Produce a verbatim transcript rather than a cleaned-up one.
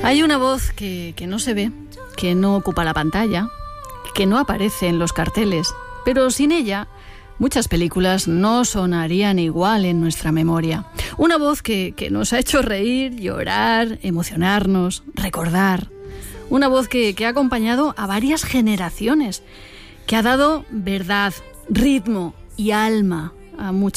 Hay una voz que, que no se ve, que no ocupa la pantalla, que no aparece en los carteles, pero sin ella muchas películas no sonarían igual en nuestra memoria. Una voz que, que nos ha hecho reír, llorar, emocionarnos, recordar. Una voz que, que ha acompañado a varias generaciones, que ha dado verdad, ritmo y alma a muchas